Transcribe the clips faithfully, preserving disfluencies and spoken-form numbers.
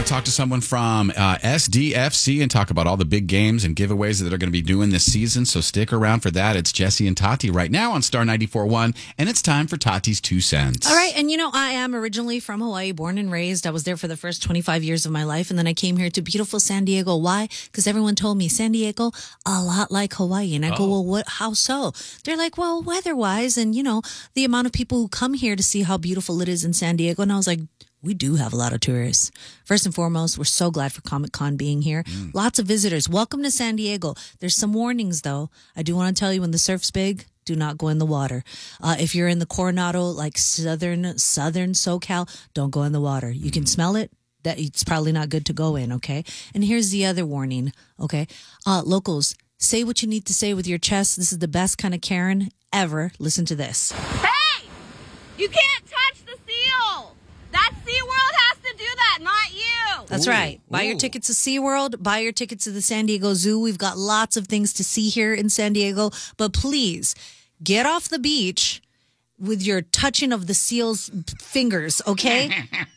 talk to someone from uh, S D F C and talk about all the big games and giveaways that they're going to be doing this season. So stick around for that. It's Jesse and Tati right now on Star ninety-four point one, and it's time for Tati's Two Cents. All right, and you know, I am originally from Hawaii, born and raised. I was there for the first twenty-five years of my life, and then I came here to beautiful San Diego. Why? Because everyone told me San Diego, a lot like Hawaii. And I oh. go, well, what? How so? They're like, well, weather-wise, and, you know, the amount of people who come here to see how beautiful it is in San Diego. And I was like, we do have a lot of tourists. First and foremost, we're so glad for Comic-Con being here. Mm. Lots of visitors. Welcome to San Diego. There's some warnings, though. I do want to tell you, when the surf's big, do not go in the water. Uh, if you're in the Coronado, like southern southern SoCal, don't go in the water. You can smell it. That it's probably not good to go in, okay? And here's the other warning, okay? Uh, locals, say what you need to say with your chest. This is the best kind of Karen ever. Listen to this. Hey! You can't touch the seal! That SeaWorld has to do that, not you! That's Ooh, right. Buy ooh. your tickets to SeaWorld. Buy your tickets to the San Diego Zoo. We've got lots of things to see here in San Diego. But please, get off the beach with your touching of the seal's fingers, okay?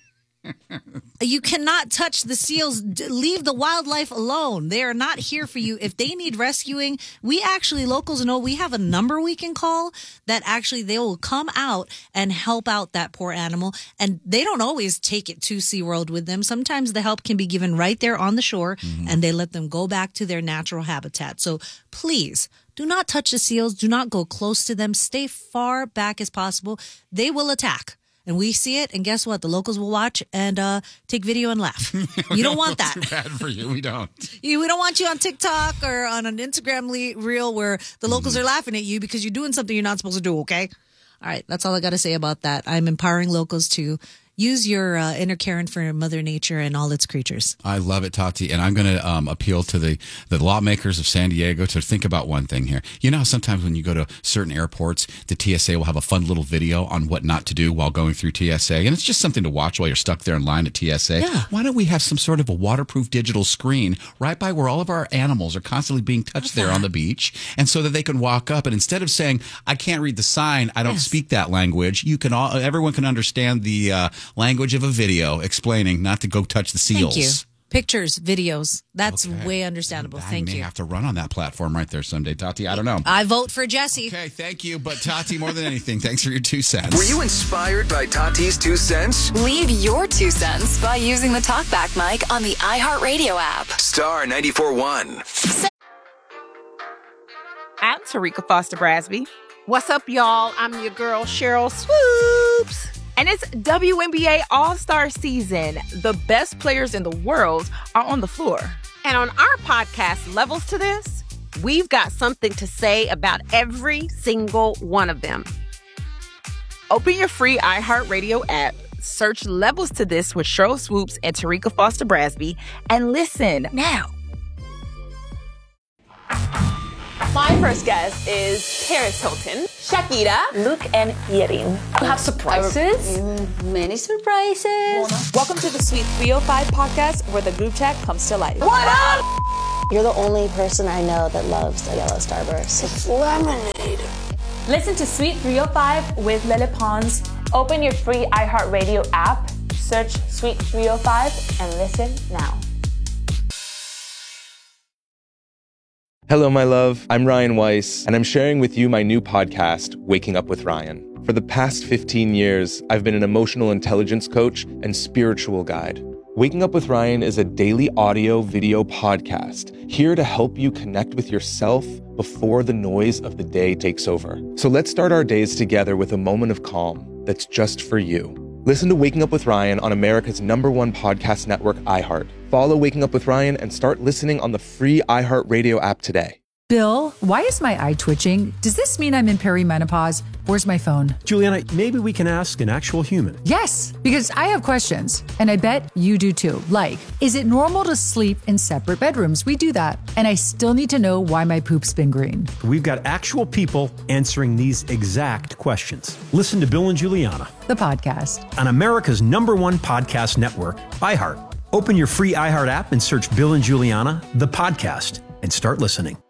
You cannot touch the seals. Leave the wildlife alone. They are not here for you. If they need rescuing, we actually, locals know, we have a number we can call that actually they will come out and help out that poor animal. And they don't always take it to SeaWorld with them. Sometimes the help can be given right there on the shore, mm-hmm. and they let them go back to their natural habitat. So please, do not touch the seals. Do not go close to them. Stay far back as possible. They will attack. And we see it, and guess what? The locals will watch and uh, take video and laugh. You don't want that. Too bad for you. We don't. You, we don't want you on TikTok or on an Instagram le- reel where the locals mm-hmm. are laughing at you because you're doing something you're not supposed to do, okay? All right, that's all I got to say about that. I'm empowering locals to use your uh, inner Karen for Mother Nature and all its creatures. I love it, Tati. And I'm going to um, appeal to the, the lawmakers of San Diego to think about one thing here. You know how sometimes when you go to certain airports, the T S A will have a fun little video on what not to do while going through T S A. And it's just something to watch while you're stuck there in line at T S A. Yeah. Why don't we have some sort of a waterproof digital screen right by where all of our animals are constantly being touched there on the beach? And so that they can walk up, and instead of saying, I can't read the sign, I don't yes. speak that language, you can all, everyone can understand the uh, language of a video explaining not to go touch the seals. Thank you. Pictures, videos. That's okay. way understandable. I Thank may you. have to run on that platform right there someday, Tati. I don't know. I vote for Jesse. Okay, thank you. But Tati, more than anything, thanks for your two cents. Were you inspired by Tati's Two Cents? Leave your two cents by using the TalkBack mic on the iHeartRadio app. Star ninety-four point one. I'm Tarika Foster Brasby. What's up, y'all? I'm your girl, Cheryl Swoops. And it's W N B A All-Star season. The best players in the world are on the floor. And on our podcast, Levels to This, we've got something to say about every single one of them. Open your free iHeartRadio app, search Levels to This with Cheryl Swoops and Tarika Foster Brasby, and listen now. My first guest is Paris Hilton, Shakira, Luke, and Yerin. You have surprises? Many surprises. Welcome to the Sweet three oh five podcast, where the group chat comes to life. What up? You're the only person I know that loves the yellow starburst. It's lemonade. Listen to Sweet three oh five with Lele Pons. Open your free iHeartRadio app, search Sweet three oh five, and listen now. Hello, my love. I'm Ryan Weiss, and I'm sharing with you my new podcast, Waking Up with Ryan. For the past fifteen years, I've been an emotional intelligence coach and spiritual guide. Waking Up with Ryan is a daily audio video podcast here to help you connect with yourself before the noise of the day takes over. So let's start our days together with a moment of calm that's just for you. Listen to Waking Up with Ryan on America's number one podcast network, iHeart. Follow Waking Up with Ryan and start listening on the free iHeartRadio app today. Bill, why is my eye twitching? Does this mean I'm in perimenopause? Where's my phone? Juliana, maybe we can ask an actual human. Yes, because I have questions, and I bet you do too. Like, is it normal to sleep in separate bedrooms? We do that. And I still need to know why my poop's been green. We've got actual people answering these exact questions. Listen to Bill and Juliana, the podcast, on America's number one podcast network, iHeart. Open your free iHeart app and search Bill and Juliana, the podcast, and start listening.